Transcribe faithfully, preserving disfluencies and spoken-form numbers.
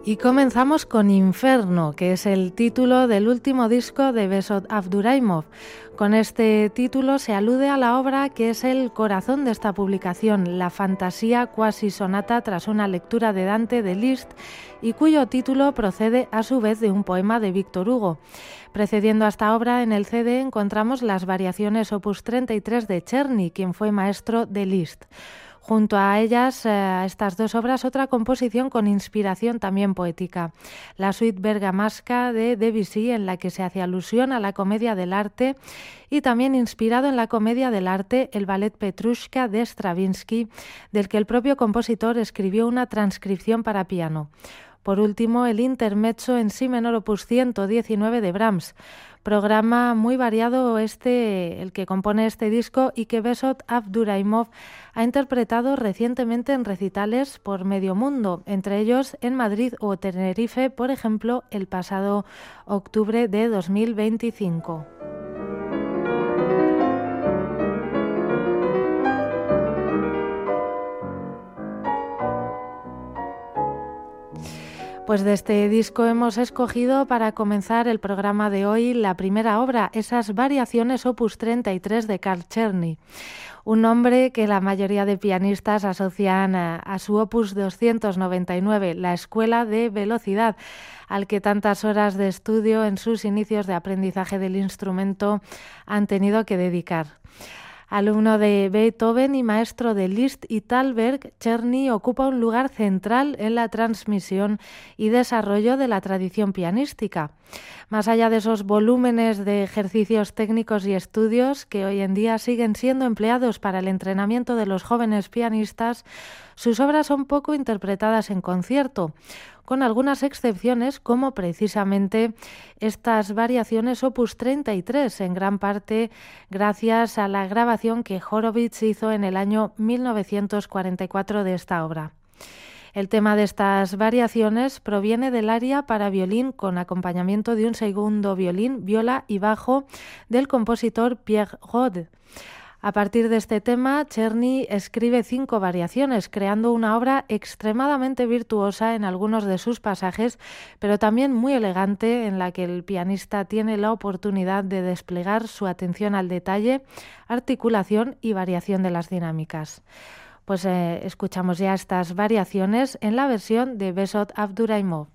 Y comenzamos con Inferno, que es el título del último disco de Behzod Abduraimov. Con este título se alude a la obra que es el corazón de esta publicación, la fantasía cuasi sonata tras una lectura de Dante de Liszt, y cuyo título procede a su vez de un poema de Víctor Hugo. Precediendo a esta obra, en el C D encontramos las variaciones opus treinta y tres de Czerny, quien fue maestro de Liszt. Junto a ellas, a estas dos obras, otra composición con inspiración también poética, la suite bergamasca de Debussy, en la que se hace alusión a la comedia del arte, y también inspirado en la comedia del arte el ballet Petrushka de Stravinsky, del que el propio compositor escribió una transcripción para piano. Por último, el intermezzo en si menor opus ciento diecinueve de Brahms, programa muy variado este, el que compone este disco y que Behzod Abduraimov ha interpretado recientemente en recitales por medio mundo, entre ellos en Madrid o Tenerife, por ejemplo, el pasado octubre de dos mil veinticinco. Pues de este disco hemos escogido para comenzar el programa de hoy la primera obra, esas variaciones opus treinta y tres de Carl Czerny, un nombre que la mayoría de pianistas asocian a, a su opus doscientos noventa y nueve, la Escuela de Velocidad, al que tantas horas de estudio en sus inicios de aprendizaje del instrumento han tenido que dedicar. Alumno de Beethoven y maestro de Liszt y Thalberg, Czerny ocupa un lugar central en la transmisión y desarrollo de la tradición pianística. Más allá de esos volúmenes de ejercicios técnicos y estudios que hoy en día siguen siendo empleados para el entrenamiento de los jóvenes pianistas, sus obras son poco interpretadas en concierto, con algunas excepciones como precisamente estas variaciones opus treinta y tres, en gran parte gracias a la grabación que Horowitz hizo en el año mil novecientos cuarenta y cuatro de esta obra. El tema de estas variaciones proviene del aria para violín con acompañamiento de un segundo violín, viola y bajo del compositor Pierre Rode. A partir de este tema, Czerny escribe cinco variaciones, creando una obra extremadamente virtuosa en algunos de sus pasajes, pero también muy elegante, en la que el pianista tiene la oportunidad de desplegar su atención al detalle, articulación y variación de las dinámicas. Pues eh, escuchamos ya estas variaciones en la versión de Behzod Abduraimov.